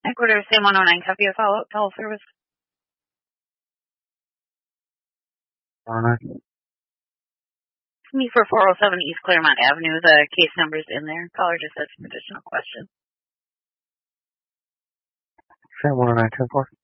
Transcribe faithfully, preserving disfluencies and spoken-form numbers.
Ecuador, Sam one oh nine, copy of follow-up call service. one oh nine. Me for four oh seven East Claremont Avenue. The case number's in there. Caller just has some additional questions. Sam one oh nine ten four.